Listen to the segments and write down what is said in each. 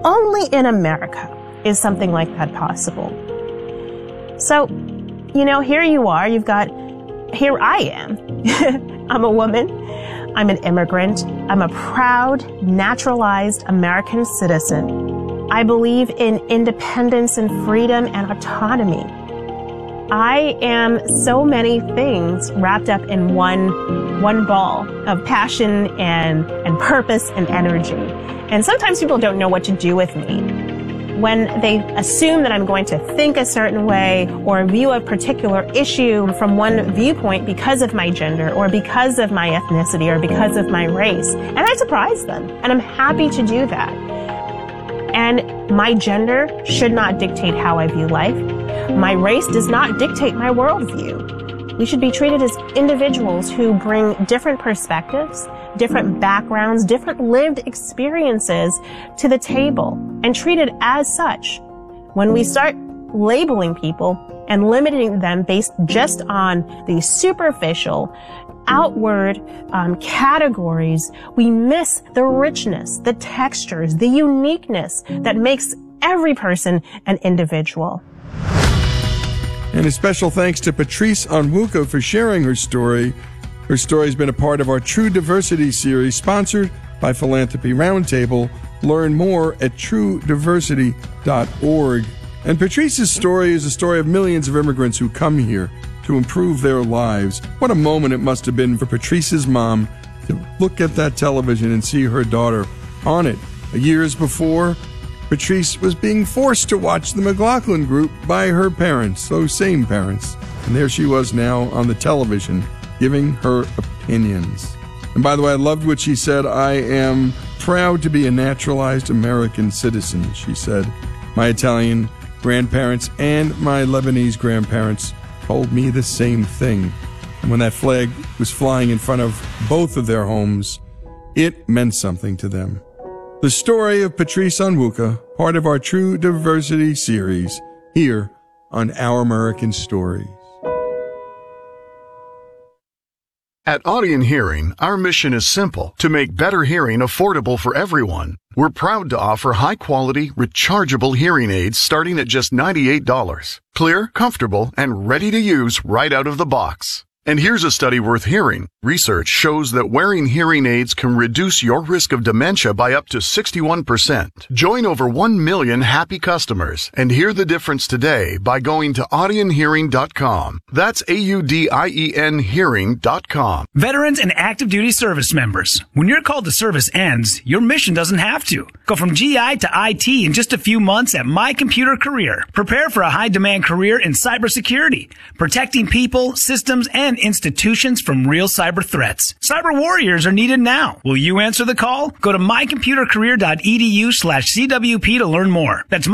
only in America is something like that possible. So, here you are, here I am. I'm a woman. I'm an immigrant. I'm a proud, naturalized American citizen. I believe in independence and freedom and autonomy. I am so many things wrapped up in one ball of passion and purpose and energy. And sometimes people don't know what to do with me. When they assume that I'm going to think a certain way or view a particular issue from one viewpoint because of my gender or because of my ethnicity or because of my race. And I surprise them. And I'm happy to do that. And my gender should not dictate how I view life. My race does not dictate my worldview. We should be treated as individuals who bring different perspectives, different backgrounds, different lived experiences to the table and treated as such. When we start labeling people and limiting them based just on the superficial, outward categories, we miss the richness, the textures, the uniqueness that makes every person an individual. And a special thanks to Patrice Onwuka for sharing her story. Her story has been a part of our True Diversity series, sponsored by Philanthropy Roundtable. Learn more at truediversity.org. And Patrice's story is a story of millions of immigrants who come here to improve their lives. What a moment it must have been for Patrice's mom to look at that television and see her daughter on it. Years before, Patrice was being forced to watch the McLaughlin Group by her parents, those same parents. And there she was now on the television, giving her opinions. And by the way, I loved what she said. I am proud to be a naturalized American citizen, she said. My Italian grandparents and my Lebanese grandparents told me the same thing. And when that flag was flying in front of both of their homes, it meant something to them. The story of Patrice Onwuka, part of our True Diversity series, here on Our American Stories. At Audion Hearing, our mission is simple: to make better hearing affordable for everyone. We're proud to offer high-quality, rechargeable hearing aids starting at just $98. Clear, comfortable, and ready to use right out of the box. And here's a study worth hearing. Research shows that wearing hearing aids can reduce your risk of dementia by up to 61%. Join over 1 million happy customers and hear the difference today by going to audionhearing.com. That's AUDIEN hearing.com. Veterans and active duty service members, when your call to service ends, your mission doesn't have to. Go from GI to IT in just a few months at My Computer Career. Prepare for a high-demand career in cybersecurity, protecting people, systems, and institutions from real cyber threats. Cyber warriors are needed now. Will you answer the call? Go to mycomputercareer.edu/CWP to learn more. That's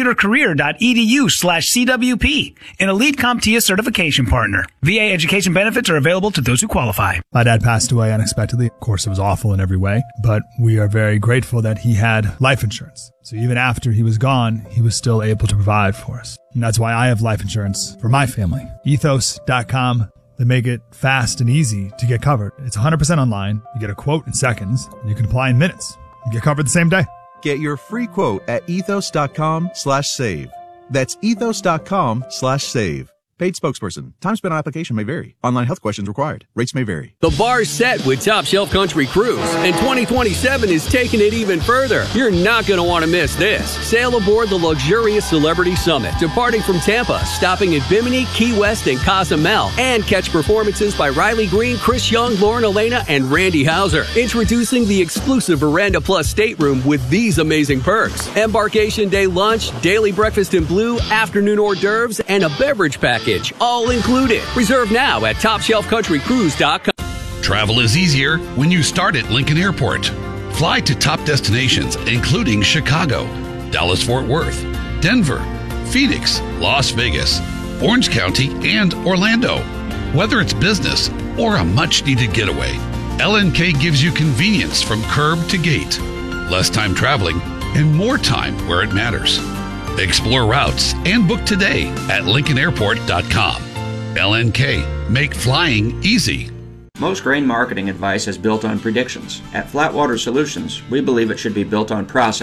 mycomputercareer.edu/CWP, an elite CompTIA certification partner. VA education benefits are available to those who qualify. My dad passed away unexpectedly. Of course, it was awful in every way, but we are very grateful that he had life insurance. So even after he was gone, he was still able to provide for us. And that's why I have life insurance for my family. Ethos.com. They make it fast and easy to get covered. It's 100% online. You get a quote in seconds, and you can apply in minutes. You get covered the same day. Get your free quote at ethos.com/save. That's ethos.com/save. Paid spokesperson. Time spent on application may vary. Online health questions required. Rates may vary. The bar's set with Top Shelf Country Cruise, and 2027 is taking it even further. You're not going to want to miss this. Sail aboard the luxurious Celebrity Summit, departing from Tampa, stopping at Bimini, Key West, and Cozumel, and catch performances by Riley Green, Chris Young, Lauren Elena, and Randy Hauser. Introducing the exclusive Veranda Plus stateroom with these amazing perks: embarkation day lunch, daily breakfast in blue, afternoon hors d'oeuvres, and a beverage package, all included. Reserve now at TopShelfCountryCruise.com. Travel is easier when you start at Lincoln Airport. Fly to top destinations, including Chicago, Dallas-Fort Worth, Denver, Phoenix, Las Vegas, Orange County, and Orlando. Whether it's business or a much-needed getaway, LNK gives you convenience from curb to gate, less time traveling, and more time where it matters. Explore routes and book today at LincolnAirport.com. LNK, make flying easy. Most grain marketing advice is built on predictions. At Flatwater Solutions, we believe it should be built on process.